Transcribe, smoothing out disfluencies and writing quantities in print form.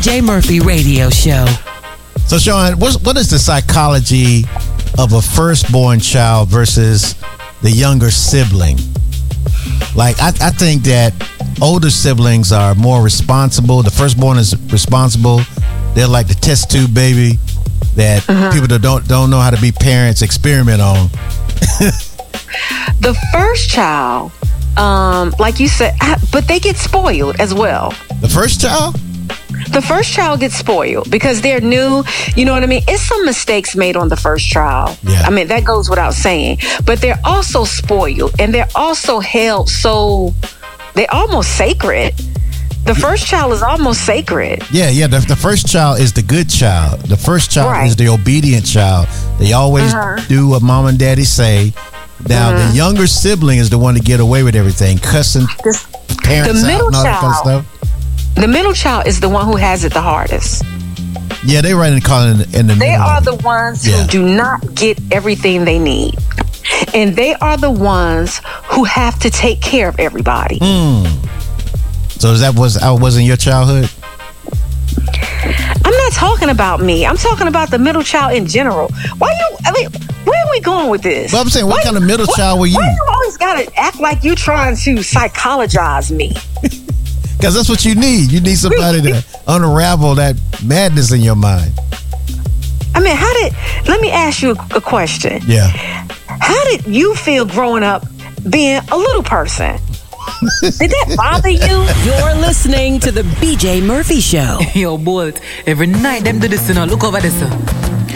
BJ Murphy Radio Show. So, Sean, what is the psychology of a firstborn child versus the younger sibling? Like, I think that older siblings are more responsible. The firstborn is responsible. They're like the test tube baby that people that don't know how to be parents experiment on. The first child, like you said, but they get spoiled as well. The first child? The first child gets spoiled because they're new. You know what I mean? It's some mistakes made on the first child. Yeah. I mean, that goes without saying. But they're also spoiled and they're also held so, they're almost sacred. The first child is almost sacred. Yeah. The first child is the good child. The first child Right. is the obedient child. They always do what mom and daddy say. Now, the younger sibling is the one to get away with everything, cussing parents the middle out and all that kind of stuff. The middle child is the one who has it the hardest. Yeah, they right in calling in the They middle. are the ones who do not get everything they need. And they are the ones who have to take care of everybody. So that wasn't your childhood? I'm not talking about me. I'm talking about the middle child in general. Where are we going with this? Well, I'm saying, what kind of middle child were you? Why you always gotta act like you trying to psychologize me? Because that's what you need. You need somebody to unravel that madness in your mind. I mean, let me ask you a question. Yeah. How did you feel growing up being a little person? Did that bother you? You're listening to the BJ Murphy Show. Yo, boy, every night them do this, look over this.